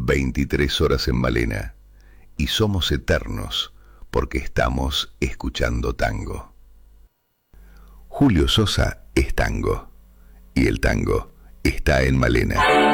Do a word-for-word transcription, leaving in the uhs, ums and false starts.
veintitrés horas en Malena. Y somos eternos porque estamos escuchando tango. Julio Sosa es tango. Y el tango está en Malena.